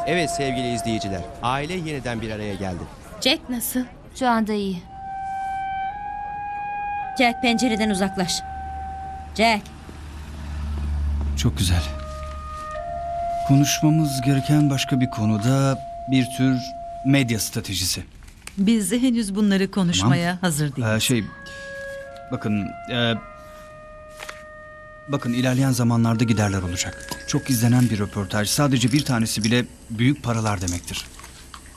Evet sevgili izleyiciler, aile yeniden bir araya geldi. Jack nasıl? Şu anda iyi. Jack, pencereden uzaklaş. Jack. Çok güzel. Konuşmamız gereken başka bir konuda bir tür medya stratejisi. Biz henüz bunları konuşmaya hazır değiliz. Bakın, bakın ilerleyen zamanlarda giderler olacak. Çok izlenen bir röportaj, sadece bir tanesi bile büyük paralar demektir.